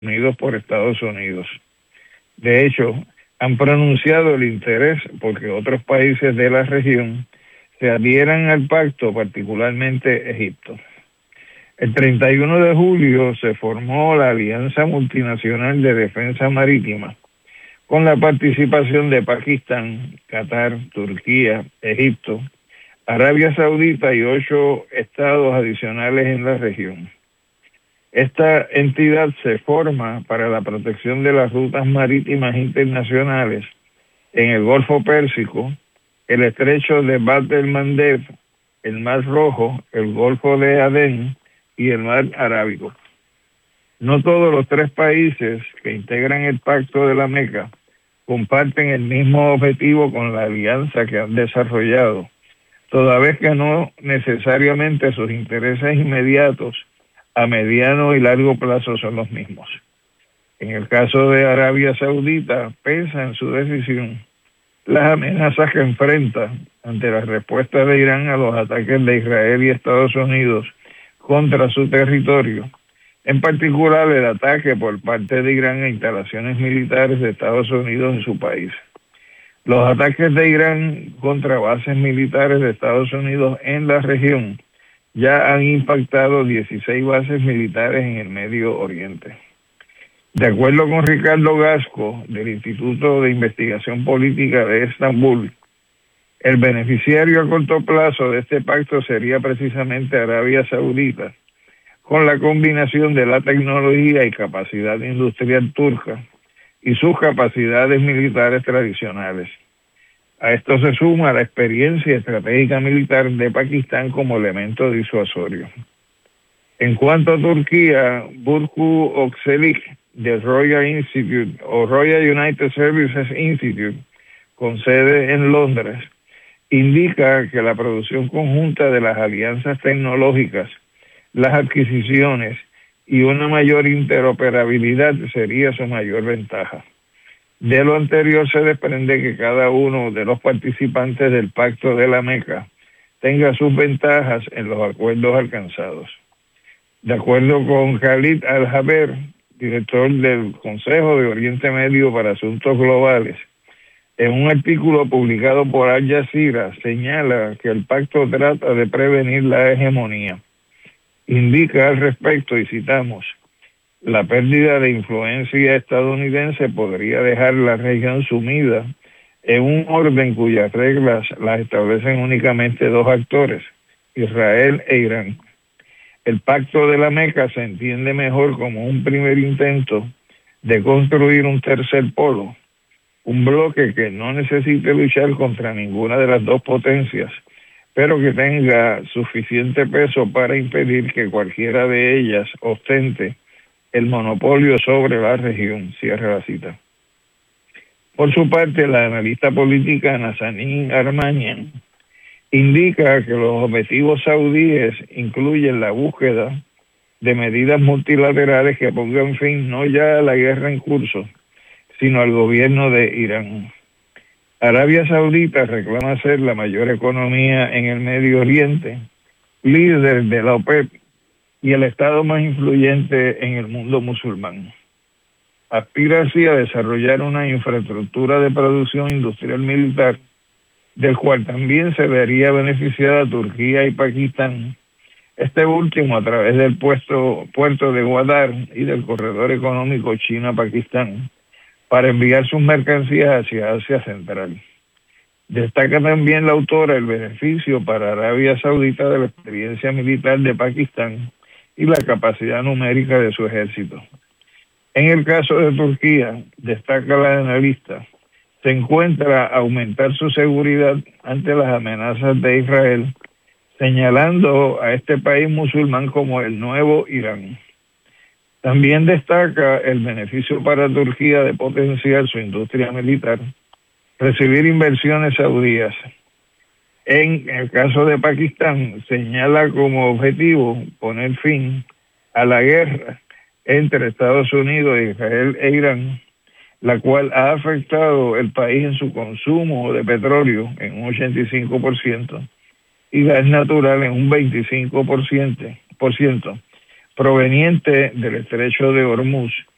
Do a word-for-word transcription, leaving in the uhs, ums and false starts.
Unidos por Estados Unidos. De hecho, han pronunciado el interés porque otros países de la región se adhieran al pacto, particularmente Egipto. El treinta y uno de julio se formó la Alianza Multinacional de Defensa Marítima, con la participación de Pakistán, Qatar, Turquía, Egipto, Arabia Saudita y ocho estados adicionales en la región. Esta entidad se forma para la protección de las rutas marítimas internacionales en el Golfo Pérsico, el estrecho de Bab el-Mandeb, el Mar Rojo, el Golfo de Adén y el Mar Arábigo. No todos los tres países que integran el Pacto de la Meca comparten el mismo objetivo con la alianza que han desarrollado, toda vez que no necesariamente sus intereses inmediatos a mediano y largo plazo son los mismos. En el caso de Arabia Saudita, pesa en su decisión las amenazas que enfrenta ante la respuesta de Irán a los ataques de Israel y Estados Unidos contra su territorio, en particular el ataque por parte de Irán a instalaciones militares de Estados Unidos en su país. Los ataques de Irán contra bases militares de Estados Unidos en la región ya han impactado dieciséis bases militares en el Medio Oriente. De acuerdo con Ricardo Gasco, del Instituto de Investigación Política de Estambul, el beneficiario a corto plazo de este pacto sería precisamente Arabia Saudita, con la combinación de la tecnología y capacidad industrial turca y sus capacidades militares tradicionales. A esto se suma la experiencia estratégica militar de Pakistán como elemento disuasorio. En cuanto a Turquía, Burcu Okçelik del Royal Institute o Royal United Services Institute, con sede en Londres, indica que la producción conjunta de las alianzas tecnológicas, las adquisiciones y una mayor interoperabilidad sería su mayor ventaja. De lo anterior se desprende que cada uno de los participantes del Pacto de la Meca tenga sus ventajas en los acuerdos alcanzados. De acuerdo con Khalid Al-Jaber, director del Consejo de Oriente Medio para Asuntos Globales, en un artículo publicado por Al Jazeera señala que el pacto trata de prevenir la hegemonía. Indica al respecto, y citamos, la pérdida de influencia estadounidense podría dejar la región sumida en un orden cuyas reglas las establecen únicamente dos actores, Israel e Irán. El Pacto de la Meca se entiende mejor como un primer intento de construir un tercer polo, un bloque que no necesite luchar contra ninguna de las dos potencias, pero que tenga suficiente peso para impedir que cualquiera de ellas ostente el monopolio sobre la región, cierra la cita. Por su parte, la analista política Nazanin Armanian indica que los objetivos saudíes incluyen la búsqueda de medidas multilaterales que pongan fin no ya a la guerra en curso, sino al gobierno de Irán. Arabia Saudita reclama ser la mayor economía en el Medio Oriente, líder de la OPEP y el estado más influyente en el mundo musulmán. Aspira así a desarrollar una infraestructura de producción industrial militar, del cual también se vería beneficiada Turquía y Pakistán, este último a través del puesto, puerto de Gwadar y del corredor económico China-Pakistán, para enviar sus mercancías hacia Asia Central. Destaca también la autora el beneficio para Arabia Saudita de la experiencia militar de Pakistán y la capacidad numérica de su ejército. En el caso de Turquía, destaca la analista, se encuentra aumentar su seguridad ante las amenazas de Israel, señalando a este país musulmán como el nuevo Irán. También destaca el beneficio para Turquía de potenciar su industria militar, recibir inversiones saudíes. En el caso de Pakistán, señala como objetivo poner fin a la guerra entre Estados Unidos, Israel e Irán, la cual ha afectado el país en su consumo de petróleo en un ochenta y cinco por ciento y gas natural en un veinticinco por ciento, proveniente del estrecho de Hormuz,